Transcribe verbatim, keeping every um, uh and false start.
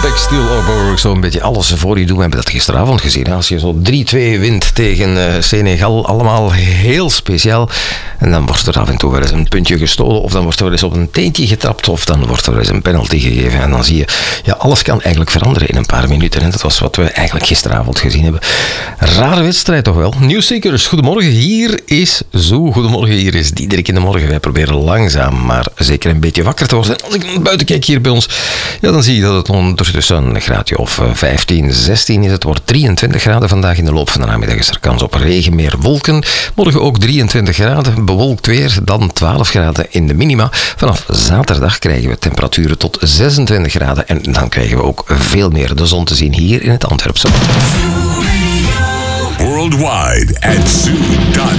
Backsteel Obo, zo'n beetje alles voor je doen. We hebben dat gisteravond gezien. Hè? Als je zo drie twee wint tegen uh, Senegal, allemaal heel speciaal. En dan wordt er af en toe wel eens een puntje gestolen, of dan wordt er wel eens op een teentje getrapt, of dan wordt er wel eens een penalty gegeven. En dan zie je, ja, alles kan eigenlijk veranderen in een paar minuten. En dat was wat we eigenlijk gisteravond gezien hebben. Rare wedstrijd toch wel. Nieuwsseekers, goedemorgen. Hier is Zo. Goedemorgen, hier is Diederik in de morgen. Wij proberen langzaam, maar zeker een beetje wakker te worden. En als ik naar buiten kijk hier bij ons, ja, dan zie je dat het ondertussen een graadje of vijftien, zestien is. Het wordt drieëntwintig graden vandaag. In de loop van de namiddag is er kans op regen, meer wolken. Morgen ook drieëntwintig graden, bewolkt weer, dan twaalf graden in de minima. Vanaf zaterdag krijgen we temperaturen tot zesentwintig graden en dan krijgen we ook veel meer de zon te zien hier in het Antwerpse. Worldwide at zoo dot